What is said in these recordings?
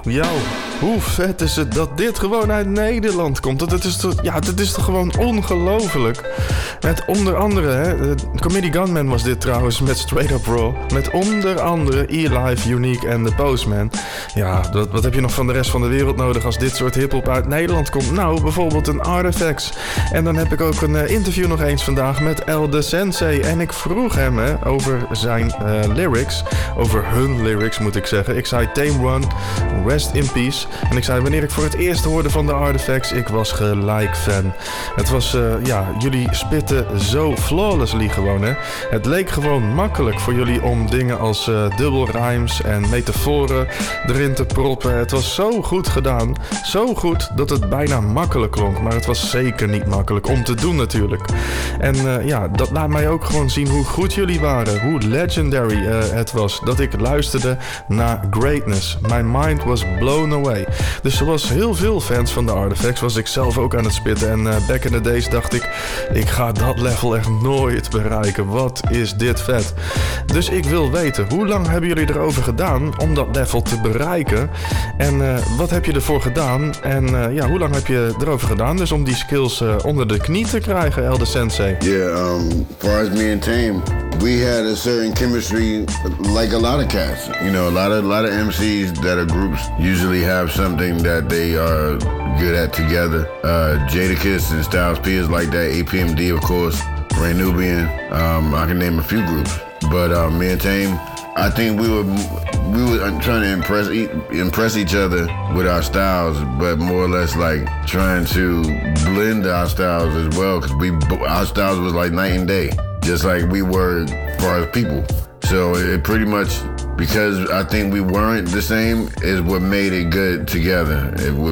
hoe vet is het dat dit gewoon uit Nederland komt. Dit is toch gewoon ongelooflijk. Met onder andere, hè, Comedy Gunman was dit trouwens met Straight Up Raw. Met onder andere E-Life, Unique en The Postman. Ja, wat heb je nog van de rest van de wereld nodig als dit soort hiphop uit Nederland komt? Nou, bijvoorbeeld een Artifacts. En dan heb ik ook een interview nog eens vandaag met El De Sensei. En ik vroeg hem over zijn lyrics. Over hun lyrics moet ik zeggen. Ik zei Tame One, Rest in Peace. En ik zei wanneer ik voor het eerst hoorde van de Artifacts, ik was gelijk fan. Het was, jullie spitten zo flawlessly gewoon, hè. Het leek gewoon makkelijk voor jullie om dingen als dubbelrijms en metaforen erin te proppen. Het was zo goed gedaan. Zo goed dat het bijna makkelijk klonk. Maar het was zeker niet makkelijk om te doen natuurlijk. En dat laat mij ook gewoon zien hoe goed jullie waren. Hoe legendary het was. Dat ik luisterde naar greatness. My mind was blown away. Dus zoals heel veel fans van de Artifacts was ik zelf ook aan het spitten. En back in the days dacht ik ga dat level echt nooit bereiken. Wat is dit vet. Dus ik wil weten, hoe lang hebben jullie erover gedaan om dat level te bereiken? En wat heb je ervoor gedaan? En hoe lang heb je erover gedaan dus om die skills onder de knie te krijgen, El De Sensei? Yeah, far as me and Tame, we had a certain chemistry like a lot of cats. You know, a lot of MCs that are groups usually have something that they are good at together. Jadakiss and Styles P is like that. APMD, of course. Ray Nubian. I can name a few groups. But me and Tame, I think we were trying to impress each other with our styles, but more or less like trying to blend our styles as well, because our styles was like night and day, just like we were as far as people. So it pretty much, because I think we weren't the same, is what made it good together.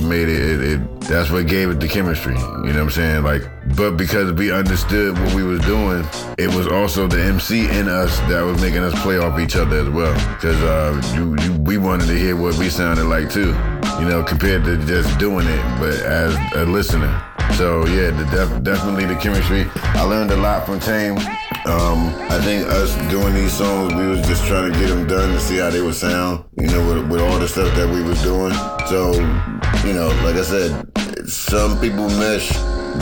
That's what gave it the chemistry. You know what I'm saying? Like, but because we understood what we was doing, it was also the MC in us that was making us play off each other as well. Because we wanted to hear what we sounded like too. You know, compared to just doing it, but as a listener. So yeah, definitely the chemistry. I learned a lot from Tame. I think us doing these songs, we was just trying to get them done to see how they would sound, you know, with all the stuff that we was doing. So, you know, like I said, some people mesh